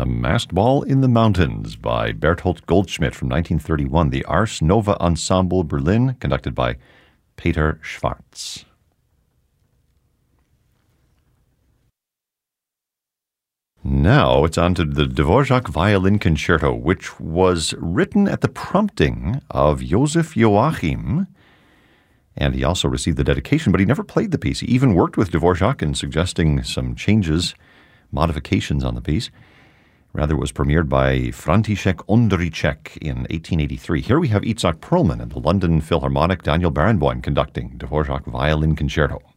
A Masked Ball in the Mountains by Bertolt Goldschmidt from 1931. The Ars Nova Ensemble Berlin, conducted by Peter Schwarz. Now it's on to the Dvorak Violin Concerto, which was written at the prompting of Joseph Joachim, and he also received the dedication, but he never played the piece. He even worked with Dvorak in suggesting some changes, modifications on the piece. Rather, it was premiered by František Ondříček in 1883. Here we have Itzhak Perlman and the London Philharmonic, Daniel Barenboim conducting Dvorak Violin Concerto.